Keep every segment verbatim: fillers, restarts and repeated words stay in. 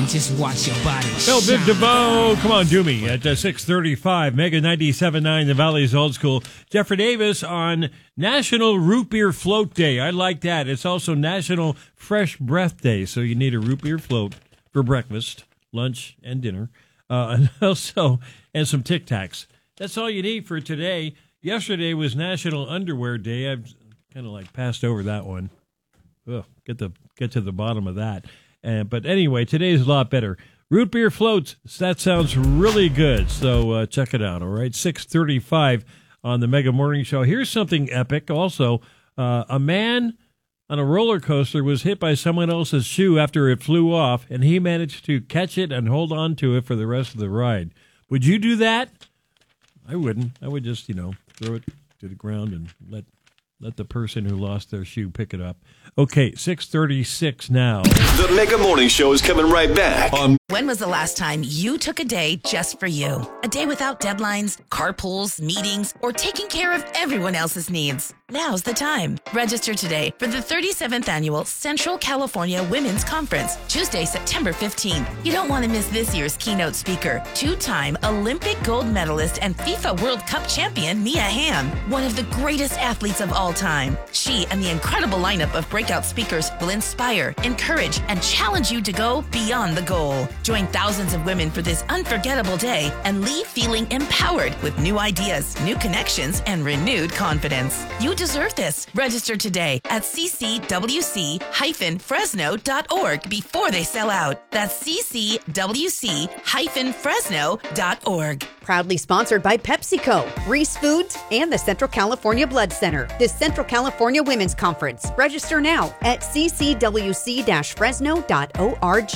and just watch your body Bill shine. Big DeVoe, come on, do me at uh, six thirty-five. Mega ninety-seven point nine, the Valley's Old School. Jeffrey Davis on National Root Beer Float Day. I like that. It's also National Fresh Breath Day, so you need a root beer float for breakfast, lunch, and dinner. Uh, and also, and some Tic Tacs. That's all you need for today. Yesterday was National Underwear Day. I've kind of like passed over that one. Ugh, get the get to the bottom of that. Uh, but anyway, today's a lot better. Root beer floats. That sounds really good. So uh, check it out. All right, six thirty-five on the Mega Morning Show. Here's something epic. Also, uh, a man on a roller coaster was hit by someone else's shoe after it flew off, and he managed to catch it and hold on to it for the rest of the ride. Would you do that? I wouldn't. I would just, you know, throw it to the ground and let let the person who lost their shoe pick it up. Okay, six thirty-six now. The Mega Morning Show is coming right back on. When was the last time you took a day just for you? A day without deadlines, carpools, meetings, or taking care of everyone else's needs? Now's the time. Register today for the thirty-seventh Annual Central California Women's Conference, Tuesday, September fifteenth. You don't want to miss this year's keynote speaker, two-time Olympic gold medalist and FIFA World Cup champion Mia Hamm, one of the greatest athletes of all time. She and the incredible lineup of breakout speakers will inspire, encourage, and challenge you to go beyond the goal. Join thousands of women for this unforgettable day and leave feeling empowered with new ideas, new connections, and renewed confidence. You deserve this. Register today at c c w c dash fresno dot org before they sell out. That's c c w c dash fresno dot org. Proudly sponsored by PepsiCo, Reese Foods, and the Central California Blood Center. The Central California Women's Conference. Register now at c c w c dash fresno dot org.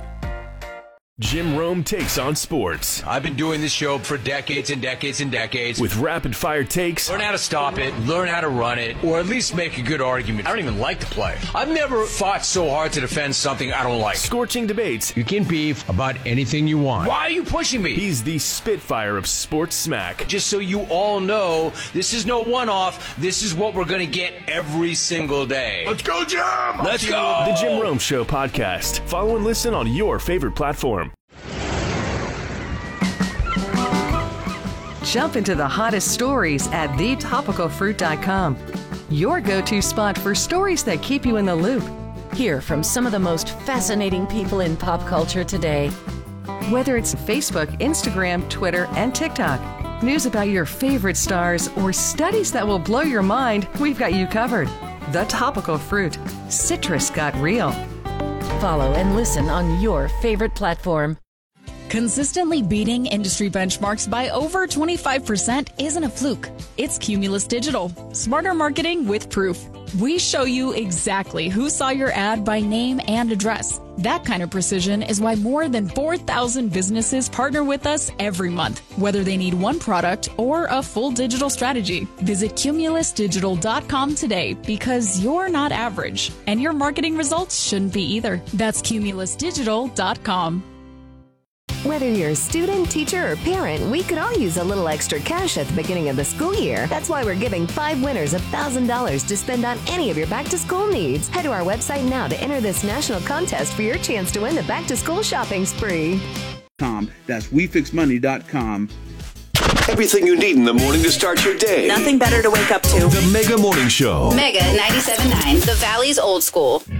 Jim Rome takes on sports. I've been doing this show for decades and decades and decades. With rapid-fire takes. Learn how to stop it, learn how to run it, or at least make a good argument. I don't even like the play. I've never fought so hard to defend something I don't like. Scorching debates. You can beef about anything you want. Why are you pushing me? He's the Spitfire of sports smack. Just so you all know, this is no one-off. This is what we're going to get every single day. Let's go, Jim! Let's go! The Jim Rome Show podcast. Follow and listen on your favorite platform. Jump into the hottest stories at the topical fruit dot com. Your go-to spot for stories that keep you in the loop. Hear from some of the most fascinating people in pop culture today. Whether it's Facebook, Instagram, Twitter, and TikTok, news about your favorite stars, or studies that will blow your mind, we've got you covered. The Topical Fruit. Citrus got real. Follow and listen on your favorite platform. Consistently beating industry benchmarks by over twenty-five percent isn't a fluke. It's Cumulus Digital. Smarter marketing with proof. We show you exactly who saw your ad by name and address. That kind of precision is why more than four thousand businesses partner with us every month, whether they need one product or a full digital strategy. Visit cumulus digital dot com today because you're not average, and your marketing results shouldn't be either. That's cumulus digital dot com. Whether you're a student, teacher, or parent, we could all use a little extra cash at the beginning of the school year. That's why we're giving five winners one thousand dollars to spend on any of your back-to-school needs. Head to our website now to enter this national contest for your chance to win the back-to-school shopping spree. That's we fix money dot com. Everything you need in the morning to start your day. Nothing better to wake up to. The Mega Morning Show. Mega ninety-seven point nine, the Valley's Old School.